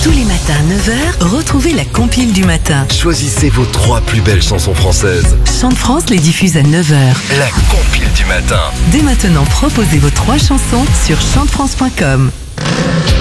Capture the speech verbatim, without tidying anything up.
Tous les matins à neuf heures, retrouvez la compile du matin. Choisissez vos trois plus belles chansons françaises. Chante France les diffuse à neuf heures. La compile du matin. Dès maintenant, proposez vos trois chansons sur chante france point com.